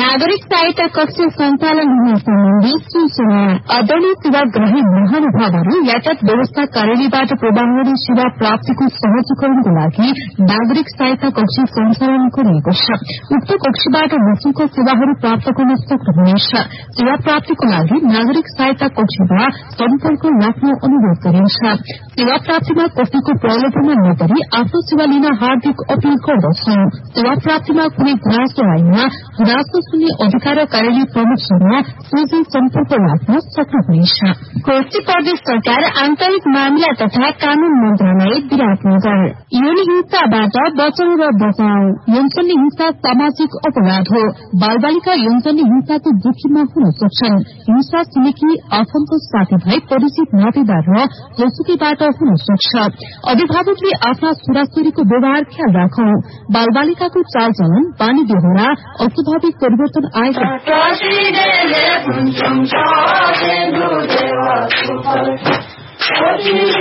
नागरिक सहायता कक्ष सञ्चालन हुन सम्बन्धी सूचना। आदरणीय सेवाग्राही महानुभावहरू, यातायात व्यवस्था कार्यालयबाट प्रवाहरी सेवा प्राप्तिको सहजीकरणको लागि नागरिक सहायता कक्ष सञ्चालन गरिएको छ। उक्त कक्षबाट निःशुल्क सेवाहरू प्राप्त गर्न सक्नुहुनेछ। सेवा प्राप्तिको लागि नागरिक सहायता कक्षमा सम्पर्क राख्न अनुरोध गरिन्छ। सेवा प्राप्तिमा कसैको प्रलोभनमा नपरी आफ्नो सेवा लिन हार्दिक अपील गर्दछौं। सेवा प्राप्तिमा कुनै गुनासो आएमा गुनासो सुन्ने अधिकार कार्यालय प्रमुखसँग सोझै सम्पर्क राख्न सक्नुहुनेछ। कोशी प्रदेश सरकार आन्तरिक मामिला तथा कानून मन्त्रालय विराटनगर। यौन हिंसाबाट बचाउ र बचाउ। यौनजन्य हिंसा सामाजिक अपराध हो। बालबालिका यौनजन्य हिंसाको जोखिममा हुन सक्छन्। हिंसा छिमेकी आफन्त साथीभाइ परिचित नातेदार र जोसुकीबाट हुन सक्छ। अभिभावकले आफ्ना छोराछोरीको व्यवहार ख्याल राखौं। बालबालिकाको चालचलन बानी बेहोरा अस्वाभाविक परिवर्तन आएको